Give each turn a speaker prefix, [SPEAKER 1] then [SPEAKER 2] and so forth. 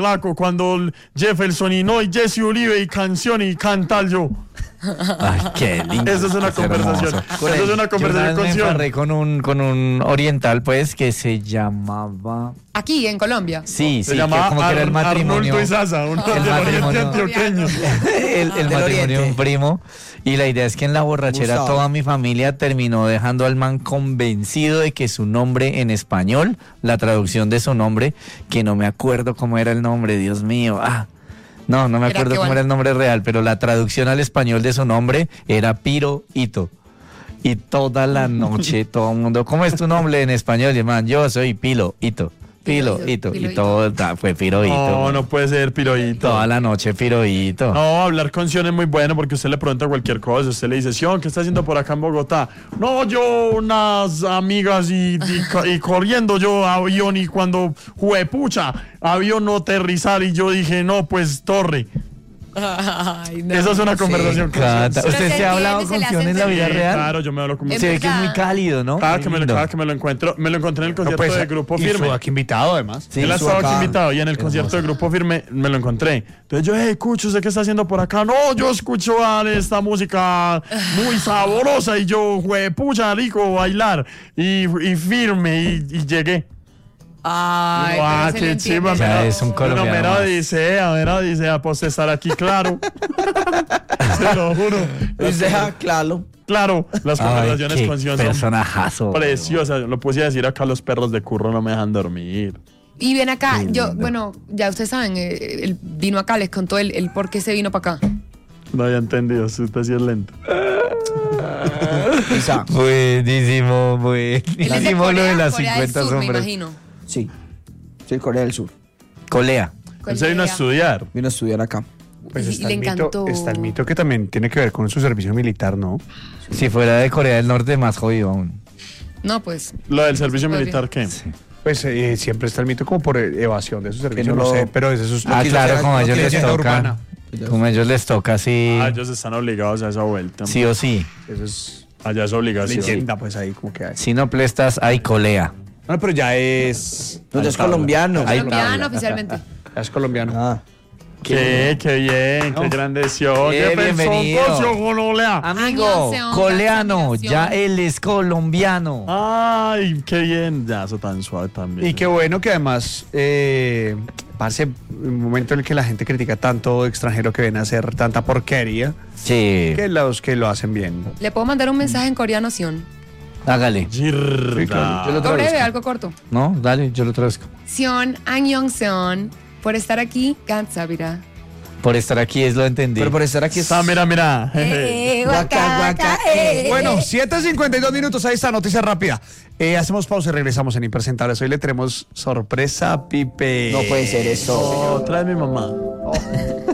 [SPEAKER 1] Flaco, cuando Jefferson y no, y Jesse Uribe y canción y cantar yo.
[SPEAKER 2] Ay, qué lindo.
[SPEAKER 1] Esa es una conversación. Esa es una conversación con
[SPEAKER 2] me
[SPEAKER 1] Sion.
[SPEAKER 2] embarré con un oriental, pues, que se llamaba...
[SPEAKER 3] Aquí, en Colombia.
[SPEAKER 2] Sí,
[SPEAKER 1] Se
[SPEAKER 2] sí,
[SPEAKER 1] llamaba
[SPEAKER 2] como que era el matrimonio.
[SPEAKER 1] Arnulfo y Sasa, un del
[SPEAKER 2] matrimonio.
[SPEAKER 1] oriente antioqueño.
[SPEAKER 2] el matrimonio de un primo. Y la idea es que en la borrachera
[SPEAKER 4] Gustavo.
[SPEAKER 2] toda mi familia terminó dejando al man convencido de que su nombre en español, la traducción de su nombre, que no me acuerdo cómo era el nombre, Dios mío. No me
[SPEAKER 3] Era
[SPEAKER 2] acuerdo
[SPEAKER 3] que
[SPEAKER 2] cómo
[SPEAKER 3] bueno.
[SPEAKER 2] era el nombre real, pero la traducción al español de su nombre era Piro Hito. Y toda la noche todo el mundo, ¿cómo es tu nombre en español? Y el man, yo soy Pilo Hito. Pilo Hito.
[SPEAKER 3] Pilo
[SPEAKER 2] Y todo fue Piro Hito.
[SPEAKER 1] No, no puede ser pirohito.
[SPEAKER 2] Toda la noche Piro Hito.
[SPEAKER 1] No, hablar con Sion es muy bueno porque usted le pregunta cualquier cosa. Usted le dice, Sion, ¿qué está haciendo por acá en Bogotá? No, yo unas amigas y corriendo yo avión y cuando juepucha, avión no aterrizar y yo dije, no, pues torre.
[SPEAKER 3] Ay, no.
[SPEAKER 1] Esa es una conversación con Sion.
[SPEAKER 2] Encanta.
[SPEAKER 3] Pero
[SPEAKER 2] ¿Usted
[SPEAKER 3] se
[SPEAKER 2] se ha hablado
[SPEAKER 3] entiende,
[SPEAKER 2] con
[SPEAKER 3] se le
[SPEAKER 2] Sion en la
[SPEAKER 3] hace
[SPEAKER 2] vida
[SPEAKER 3] entender.
[SPEAKER 2] real?
[SPEAKER 1] Claro, yo me hablo con
[SPEAKER 3] En
[SPEAKER 2] Se ve que es muy
[SPEAKER 3] verdad.
[SPEAKER 2] cálido, ¿no?
[SPEAKER 1] cada que me
[SPEAKER 2] Lindo.
[SPEAKER 1] lo encuentro, me lo encontré en el concierto de Grupo
[SPEAKER 4] Y
[SPEAKER 1] Firme.
[SPEAKER 4] su aquí invitado, además.
[SPEAKER 2] Sí,
[SPEAKER 1] Él ha
[SPEAKER 2] su
[SPEAKER 1] estado aquí
[SPEAKER 4] acá.
[SPEAKER 1] invitado y en el concierto de Grupo Firme me lo encontré. Entonces yo, hey, Cucho, ¿usted qué está haciendo por acá? No, yo escucho esta música muy saborosa y yo, pucha, rico bailar y Firme y llegué.
[SPEAKER 3] Ay,
[SPEAKER 1] Ah,
[SPEAKER 3] pero se le
[SPEAKER 1] qué
[SPEAKER 3] entiende.
[SPEAKER 1] chiva,
[SPEAKER 2] Ya es un colombiano
[SPEAKER 1] mera
[SPEAKER 2] más.
[SPEAKER 1] odisea, pues estar aquí, claro. Se lo juro.
[SPEAKER 4] Claro.
[SPEAKER 1] Claro, las
[SPEAKER 2] Ay,
[SPEAKER 1] conversaciones
[SPEAKER 2] qué
[SPEAKER 1] con Sion son
[SPEAKER 2] personajazo.
[SPEAKER 1] preciosas. Lo puse a decir acá, los perros de curro no me dejan dormir.
[SPEAKER 3] Y ven acá,
[SPEAKER 2] Qué
[SPEAKER 3] yo,
[SPEAKER 2] lindo.
[SPEAKER 3] bueno, ya ustedes saben, él vino acá, les contó el por qué se vino para acá.
[SPEAKER 1] No había entendido, usted sí es lento.
[SPEAKER 4] Isa.
[SPEAKER 2] Buenísimo,
[SPEAKER 3] Él es de
[SPEAKER 2] buenísimo lo de
[SPEAKER 3] Corea,
[SPEAKER 2] las
[SPEAKER 3] Corea del
[SPEAKER 2] 50
[SPEAKER 3] Sur, me
[SPEAKER 2] sombras.
[SPEAKER 3] imagino.
[SPEAKER 4] Sí. Sí, Corea del Sur.
[SPEAKER 2] Colea.
[SPEAKER 1] Él se vino a estudiar.
[SPEAKER 4] Vino a estudiar acá.
[SPEAKER 3] Pues y le encantó.
[SPEAKER 5] Está el mito que también tiene que ver con su servicio militar, ¿no?
[SPEAKER 2] Si fuera de Corea del Norte, más jodido aún.
[SPEAKER 3] No, pues.
[SPEAKER 1] Lo del servicio
[SPEAKER 3] Pues
[SPEAKER 1] militar, ¿qué?
[SPEAKER 5] Pues siempre está el mito como por evasión de su servicio,
[SPEAKER 4] no
[SPEAKER 5] no
[SPEAKER 4] lo-
[SPEAKER 5] sé, pero eso es
[SPEAKER 2] Ah, claro, como a ellos les
[SPEAKER 5] leyenda
[SPEAKER 2] toca.
[SPEAKER 5] urbana.
[SPEAKER 2] Como a ellos les toca, sí.
[SPEAKER 1] Ah, ellos están obligados a esa vuelta.
[SPEAKER 2] Sí o sí.
[SPEAKER 5] Eso es
[SPEAKER 1] Allá es obligación.
[SPEAKER 5] leyenda, pues ahí como que hay.
[SPEAKER 2] Si no prestas, hay colea.
[SPEAKER 5] No, pero ya es...
[SPEAKER 4] No, ya es colombiano.
[SPEAKER 3] Colombiano oficialmente.
[SPEAKER 5] Ya es colombiano.
[SPEAKER 4] Ah.
[SPEAKER 1] Qué bien, qué grande Sion.
[SPEAKER 2] Bienvenido. Amigo,
[SPEAKER 3] Añón,
[SPEAKER 2] coleano,
[SPEAKER 3] Seón.
[SPEAKER 2] ya él es colombiano.
[SPEAKER 1] Ay, qué bien. Ya, eso tan suave también.
[SPEAKER 5] Y qué bueno que además, parce, un momento en el que la gente critica tanto extranjero que ven a hacer tanta porquería,
[SPEAKER 2] Sí,
[SPEAKER 5] que los que lo hacen bien.
[SPEAKER 3] Le puedo mandar un mensaje en coreano, Sion.
[SPEAKER 2] hágale.
[SPEAKER 1] Girda.
[SPEAKER 5] Sí, claro, yo lo
[SPEAKER 3] Algo breve,
[SPEAKER 5] traduzco.
[SPEAKER 3] algo corto.
[SPEAKER 2] No, dale, yo lo traduzco.
[SPEAKER 3] Sion, Añón Seon, por estar aquí, Gansabira.
[SPEAKER 2] Por estar aquí es lo entendí.
[SPEAKER 4] Pero por estar aquí
[SPEAKER 1] Está, mira.
[SPEAKER 3] Guaca, guaca,
[SPEAKER 5] Bueno, 7:52 minutos, ahí está, noticia rápida. Hacemos pausa y regresamos en Impresentables. Hoy le tenemos sorpresa, Pipe.
[SPEAKER 4] No puede ser esto.
[SPEAKER 1] Oh, trae mi mamá.